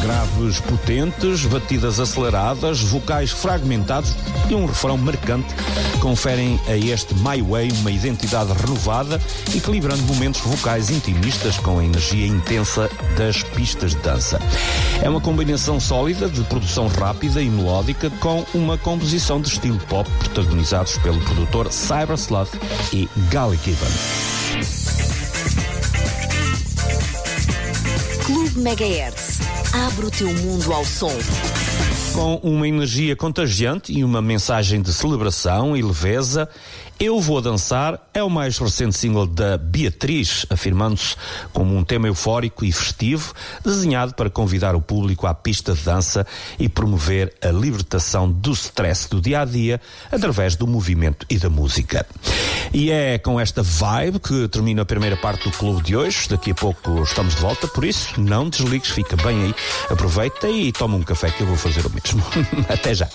Graves potentes, batidas aceleradas, vocais fragmentados e um refrão marcante conferem a este My Way uma identidade renovada, equilibrando momentos vocais intimistas com a energia intensa das pistas de dança. É uma combinação sólida de produção rápida e melódica com uma composição de estilo pop protagonizados pelo produtor Cybersloth e Gally Given. Clube Megahertz. Abre o teu mundo ao som. Com uma energia contagiante e uma mensagem de celebração e leveza, Eu Vou Dançar é o mais recente single da Beatriz, afirmando-se como um tema eufórico e festivo, desenhado para convidar o público à pista de dança e promover a libertação do stress do dia-a-dia através do movimento e da música. E é com esta vibe que termina a primeira parte do clube de hoje. Daqui a pouco estamos de volta, por isso não desligues, fica bem aí, aproveita e toma um café que eu vou fazer o mesmo. Até já.